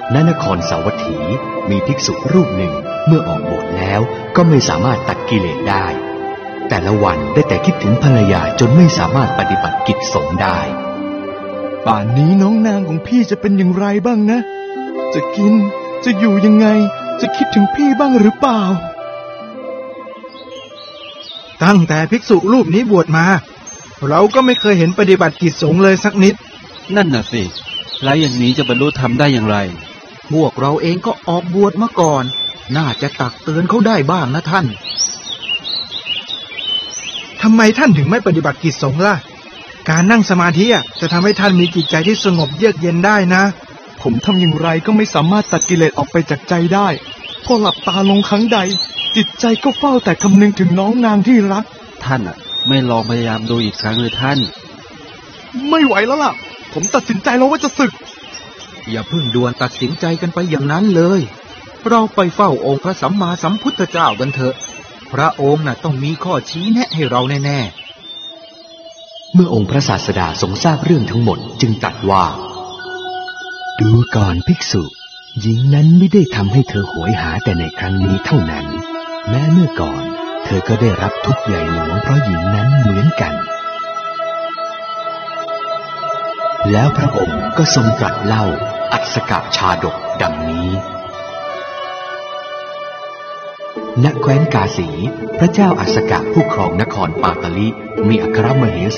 ณนครสาวัตถีมีภิกษุรูปหนึ่งเมื่อออกบวชแล้วก็ไม่สามารถตัดกิเลสได้แต่ละวันได้แต่คิดถึงภรรยาจนไม่สามารถปฏิบัติกิจสงฆ์ได้ป่านนี้น้องนางของพี่จะเป็นอย่างไรบ้างนะจะกินจะอยู่ยังไงจะคิดถึงพี่บ้างหรือเปล่าตั้งแต่ภิกษุรูปนี้บวชมาเราก็ไม่เคยเห็นปฏิบัติกิจสงฆ์เลยสักนิดนั่นน่ะสิแล้วอย่างนี้จะบรรลุธรรมได้อย่างไรพวกเราเองก็ออกบวชมาก่อนน่าจะตักเตือนเขาได้บ้างนะท่านทำไมท่านถึงไม่ปฏิบัติกิจสงฆ์ล่ะการนั่งสมาธิจะทำให้ท่านมีจิตใจที่สงบเยือกเย็นได้นะผมทำอย่างไรก็ไม่สามารถตัดกิเลสออกไปจากใจได้พอหลับตาลงครั้งใดจิตใจก็เฝ้าแต่คำนึงถึงน้องนางที่รักท่านไม่ลองพยายามดูอีกครั้งเลยท่านไม่ไหวแล้วล่ะผมตัดสินใจแล้วว่าจะสึกอย่าเพิ่งด่วนตัดสินใจกันไปอย่างนั้นเลยเราไปเฝ้าองค์พระสัมมาสัมพุทธเจ้ากันเถอะพระองค์ต้องมีข้อชี้แนะให้เราแน่ๆเมื่อองค์พระศาสดาทรงทราบเรื่องทั้งหมดจึงตรัสว่าดูก่อนภิกษุหญิงนั้นไม่ได้ทำให้เธอโหยหาแต่ในครั้งนี้เท่านั้นแม้เมื่อก่อนเธอก็ได้รับทุกข์ใหญ่หลวงเพราะหญิงนั้นเหมือนกันแล้วพระองค์ก็ทรงตรัสเล่าอัสสกชาดกดังนี้ณแคว้นกาสีพระเจ้าอัสสกผู้ครองนครปาตลิมีอัครมเห